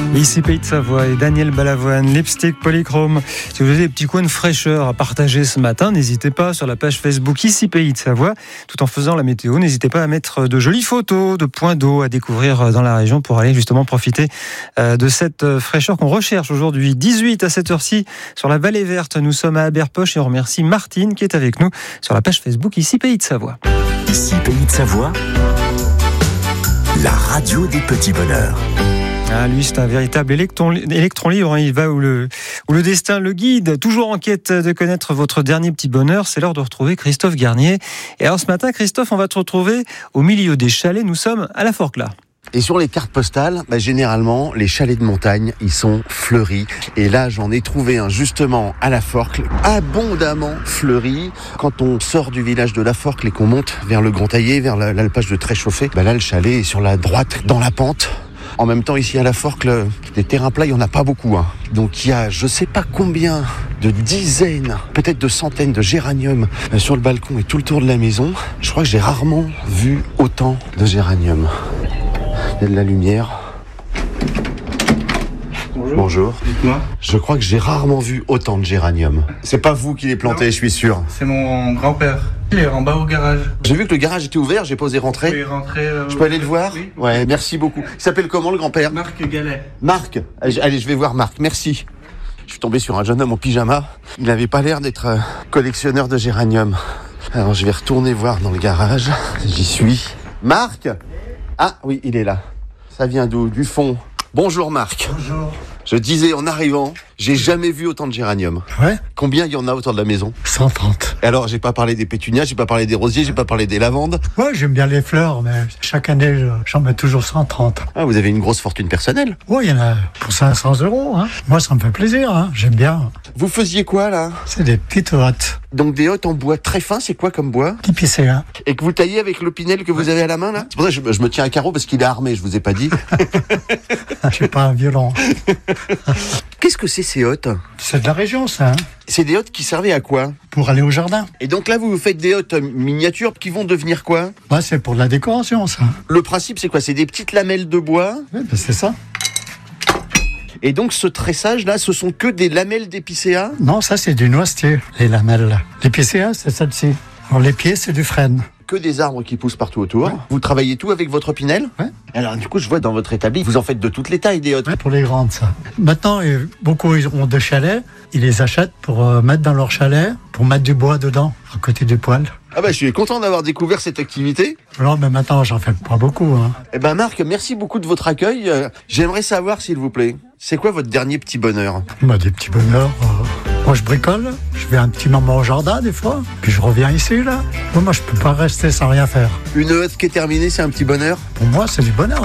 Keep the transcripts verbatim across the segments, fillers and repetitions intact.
Ici Pays de Savoie et Daniel Balavoine, Lipstick Polychrome. Si vous avez des petits coins de fraîcheur à partager ce matin, n'hésitez pas sur la page Facebook Ici Pays de Savoie. Tout en faisant la météo, n'hésitez pas à mettre de jolies photos de points d'eau à découvrir dans la région pour aller justement profiter de cette fraîcheur qu'on recherche aujourd'hui. dix-huit à cette heure-ci sur la Vallée Verte. Nous sommes à Aberpoche et on remercie Martine qui est avec nous sur la page Facebook Ici Pays de Savoie. Ici Pays de Savoie, la radio des petits bonheurs. Ah, lui, c'est un véritable électron, électron libre. Il va où le, où le destin le guide. Toujours en quête de connaître votre dernier petit bonheur. C'est l'heure de retrouver Christophe Garnier. Et alors ce matin, Christophe, on va te retrouver au milieu des chalets. Nous sommes à la Forclaz. Et sur les cartes postales, bah, généralement, les chalets de montagne, ils sont fleuris. Et là, j'en ai trouvé un justement à la Forclaz, abondamment fleuri. Quand on sort du village de la Forclaz et qu'on monte vers le Grand Taillé, vers l'alpage de Tréchauffé, bah là, le chalet est sur la droite, dans la pente. En même temps, ici à la Forclaz, des terrains plats, il n'y en a pas beaucoup. Hein. Donc il y a je ne sais pas combien de dizaines, peut-être de centaines de géraniums sur le balcon et tout le tour de la maison. Je crois que j'ai rarement vu autant de géraniums. Il y a de la lumière. Bonjour. Bonjour. Dites-moi. Je crois que j'ai rarement vu autant de géraniums. C'est pas vous qui les plantez, non. Je suis sûr. C'est mon grand-père. Il est en bas au garage. J'ai vu que le garage était ouvert, j'ai pas osé rentrer. Oui, rentrer euh, je peux aller le voir? Oui. Ouais, merci beaucoup. Il s'appelle comment le grand-père? Marc Gallet. Marc. Allez, je vais voir Marc. Merci. Je suis tombé sur un jeune homme en pyjama. Il n'avait pas l'air d'être euh, collectionneur de géraniums. Alors je vais retourner voir dans le garage. J'y suis. Marc? Ah oui, il est là. Ça vient d'où? Du fond. Bonjour Marc. Bonjour. Je disais en arrivant, j'ai jamais vu autant de géraniums. Ouais. Combien il y en a autour de la maison? cent trente. Et alors, j'ai pas parlé des pétunias, j'ai pas parlé des rosiers, j'ai pas parlé des lavandes. Ouais, j'aime bien les fleurs, mais chaque année, j'en mets toujours cent trente. Ah, vous avez une grosse fortune personnelle? Ouais, il y en a pour cinq cents euros. Hein. Moi, ça me fait plaisir, hein. J'aime bien. Vous faisiez quoi, là? C'est des petites hottes. Donc des hottes en bois très fin, c'est quoi comme bois? Petit P C A. Et que vous taillez avec l'opinel que vous avez à la main, là? C'est pour ça que je, je me tiens à carreau parce qu'il est armé, je vous ai pas dit. Je suis pas un violon. Qu'est-ce que c'est ces hottes? C'est de la région, ça. Hein. C'est des hottes qui servaient à quoi? Pour aller au jardin. Et donc là, vous faites des hottes miniatures qui vont devenir quoi? Bah, c'est pour de la décoration, ça. Le principe, c'est quoi? C'est des petites lamelles de bois? Oui, bah, c'est ça. Et donc, ce tressage-là, ce sont que des lamelles d'épicéa? Non, ça, c'est du noisetier, les lamelles. L'épicéa, c'est celle-ci. Alors, les pieds, c'est du frêne. Que des arbres qui poussent partout autour. Ouais. Vous travaillez tout avec votre opinel? Ouais. Alors du coup, je vois dans votre établi, vous en faites de toutes les tailles des hottes. Ouais, pour les grandes, ça. Maintenant, beaucoup ils ont des chalets, ils les achètent pour euh, mettre dans leur chalet, pour mettre du bois dedans, à côté du poêle. Ah bah je suis content d'avoir découvert cette activité. Non, mais maintenant, j'en fais pas beaucoup. Hein. Eh ben Marc, merci beaucoup de votre accueil. Euh, j'aimerais savoir, s'il vous plaît, c'est quoi votre dernier petit bonheur? Bah, des petits bonheurs. Euh... Moi, je bricole, je vais un petit moment au jardin des fois, puis je reviens ici, là. Bon, moi, je peux pas rester sans rien faire. Une hotte qui est terminée, c'est un petit bonheur? Pour moi, c'est du bonheur.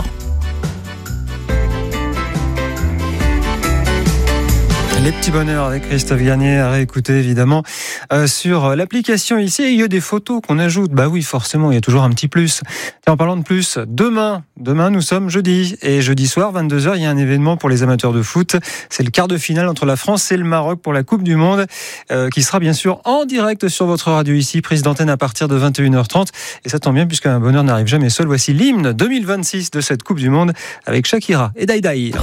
Les petits bonheurs avec Christophe Garnier à réécouter évidemment euh, sur l'application ici. Il y a des photos qu'on ajoute. Bah oui, forcément, il y a toujours un petit plus. Tiens, en parlant de plus, demain, demain nous sommes jeudi. Et jeudi soir, vingt-deux heures, il y a un événement pour les amateurs de foot. C'est le quart de finale entre la France et le Maroc pour la Coupe du Monde, euh, qui sera bien sûr en direct sur votre radio ici, prise d'antenne à partir de vingt et une heures trente. Et ça tombe bien puisqu'un bonheur n'arrive jamais seul. Voici l'hymne deux mille vingt-six de cette Coupe du Monde avec Shakira et Dai Dai.